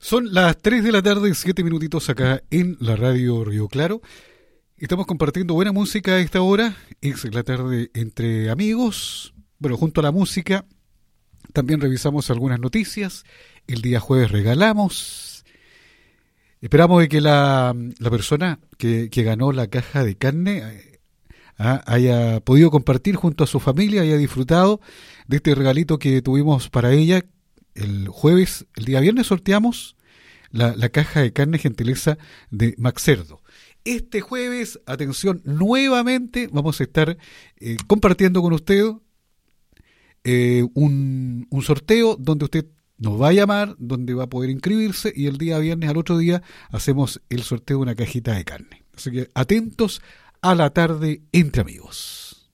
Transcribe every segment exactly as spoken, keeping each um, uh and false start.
Son las tres de la tarde, siete minutitos acá en la radio Río Claro. Estamos compartiendo buena música a esta hora. Es la tarde entre amigos. Bueno, junto a la música también revisamos algunas noticias. El día jueves regalamos. Esperamos de que la, la persona que, que ganó la caja de carne eh, haya podido compartir junto a su familia, haya disfrutado de este regalito que tuvimos para ella. El jueves, el día viernes sorteamos la, la caja de carne gentileza de Max Cerdo. Este jueves, atención, nuevamente vamos a estar eh, compartiendo con usted eh, un, un sorteo donde usted nos va a llamar, donde va a poder inscribirse, y el día viernes al otro día hacemos el sorteo de una cajita de carne. Así que atentos a la tarde entre amigos.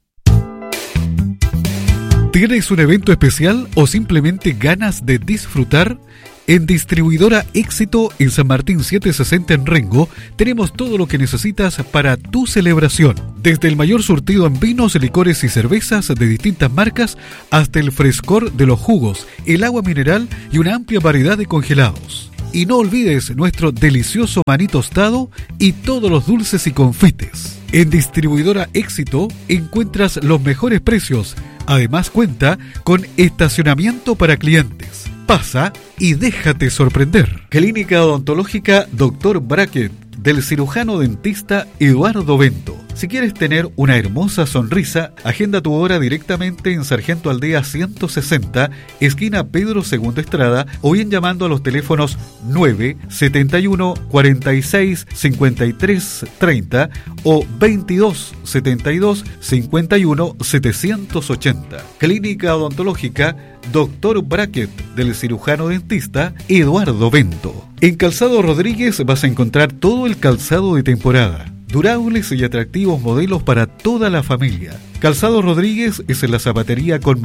¿Tienes un evento especial o simplemente ganas de disfrutar? En Distribuidora Éxito en San Martín setecientos sesenta en Rengo tenemos todo lo que necesitas para tu celebración. Desde el mayor surtido en vinos, licores y cervezas de distintas marcas hasta el frescor de los jugos, el agua mineral y una amplia variedad de congelados. Y no olvides nuestro delicioso maní tostado y todos los dulces y confites. En Distribuidora Éxito encuentras los mejores precios. Además cuenta con estacionamiento para clientes. Pasa y déjate sorprender. Clínica Odontológica doctor Brackett, del cirujano dentista Eduardo Bento. Si quieres tener una hermosa sonrisa, agenda tu hora directamente en Sargento Aldea ciento sesenta, esquina Pedro segundo Estrada, o bien llamando a los teléfonos nueve setenta y uno cuarenta y seis cincuenta y tres treinta o veintidós setenta y dos cincuenta y uno setecientos ochenta. Clínica Odontológica doctor Brackett, del cirujano dentista Eduardo Bento. En Calzado Rodríguez vas a encontrar todo el calzado de temporada, durables y atractivos modelos para toda la familia. Calzado Rodríguez es en la zapatería con